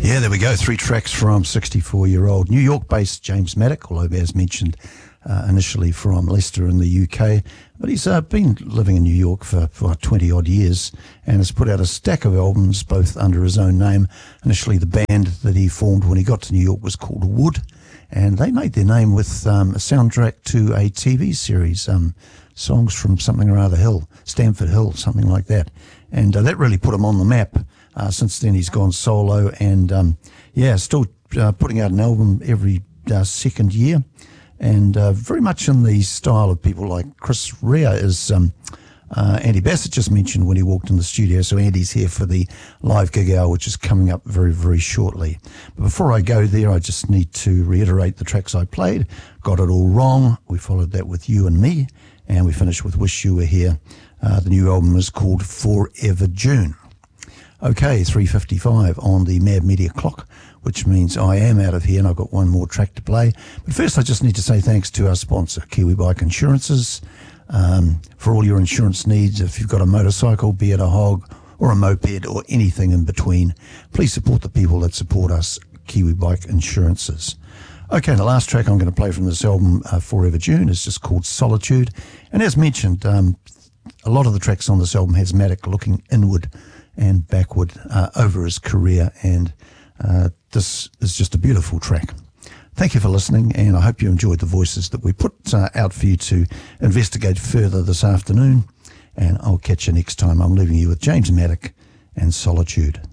Yeah, there we go. 3 tracks from 64-year-old New York-based James Maddock, although as mentioned initially from Leicester in the UK. But he's been living in New York for 20-odd years and has put out a stack of albums, both under his own name. Initially, the band that he formed when he got to New York was called Wood, and they made their name with a soundtrack to a TV series, songs from something or other Hill, Stamford Hill, something like that. And that really put him on the map. Since then, he's gone solo and, still putting out an album every second year. And very much in the style of people like Chris Rea, as Andy Bassett just mentioned when he walked in the studio. So Andy's here for the live gig hour, which is coming up very, very shortly. But before I go there, I just need to reiterate the tracks I played. Got It All Wrong. We followed that with You and Me. And we finished with Wish You Were Here. The new album is called Forever June. Okay, 3:55 on the Mad Media clock, which means I am out of here and I've got one more track to play. But first, I just need to say thanks to our sponsor, Kiwi Bike Insurances, for all your insurance needs. If you've got a motorcycle, be it a hog or a moped or anything in between, please support the people that support us, Kiwi Bike Insurances. Okay, the last track I'm going to play from this album, Forever June, is just called Solitude. And as mentioned, a lot of the tracks on this album has Maddock looking inward and backward over his career, and this is just a beautiful track. Thank you for listening, and I hope you enjoyed the voices that we put out for you to investigate further this afternoon, and I'll catch you next time. I'm leaving you with James Maddock and Solitude.